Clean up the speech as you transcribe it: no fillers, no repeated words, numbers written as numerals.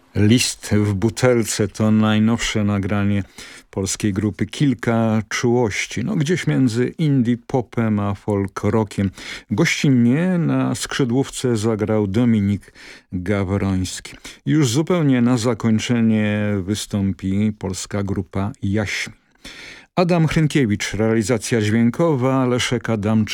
List w butelce to najnowsze nagranie polskiej grupy Kilka Czułości. No, gdzieś między indie popem a folk rockiem. Gościnnie na skrzydłówce zagrał Dominik Gawroński. Już zupełnie na zakończenie wystąpi polska grupa Jaśmin. Adam Hrynkiewicz, realizacja dźwiękowa, Leszek Adamczyk.